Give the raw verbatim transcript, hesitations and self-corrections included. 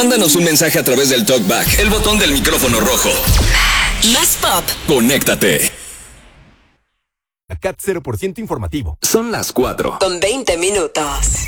Mándanos un mensaje a través del TalkBack, el botón del micrófono rojo. Más pop. Conéctate. C A T cero por ciento informativo. Son las cuatro. Con veinte minutos.